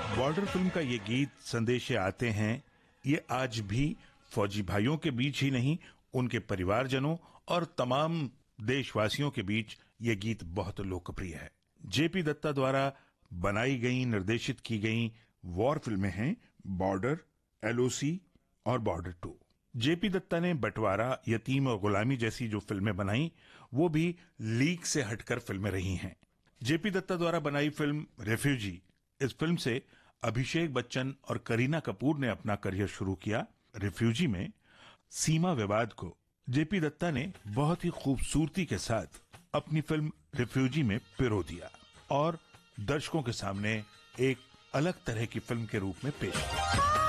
Border film का ये गीत संदेशे आते हैं, ये आज भी फौजी भाइयों के बीच ही नहीं, उनके परिवारजनों और तमाम देशवासियों के बीच ये गीत बहुत लोकप्रिय है। जेपी दत्ता द्वारा बनाई गई, निर्देशित की गई वॉर फिल्में हैं बॉर्डर, एलओसी और बॉर्डर 2। जेपी दत्ता ने बंटवारा, यतीम और गुलामी जैसी जो फिल्में बनाई, वो भी लीक से हटकर फिल्में रही हैं। जेपी दत्ता द्वारा बनाई फिल्म रेफ्यूजी, इस फिल्म से अभिषेक बच्चन और करीना कपूर ने अपना करियर शुरू किया। रिफ्यूजी में सीमा विवाद को जेपी दत्ता ने बहुत ही खूबसूरती के साथ अपनी फिल्म रिफ्यूजी में पिरो दिया और दर्शकों के सामने एक अलग तरह की फिल्म के रूप में पेश किया।